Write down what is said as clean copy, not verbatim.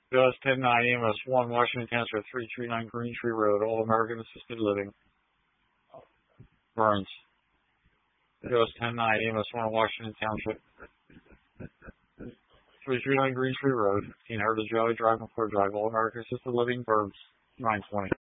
US 109 EMS 1, Washington Township, 339 Green Tree Road, All American Assisted Living. Burns. US 109 EMS 1, Washington Township, 339 Green Tree Road, 1500 Valley Drive, McClure Drive, All American Assisted Living, Burns, 920.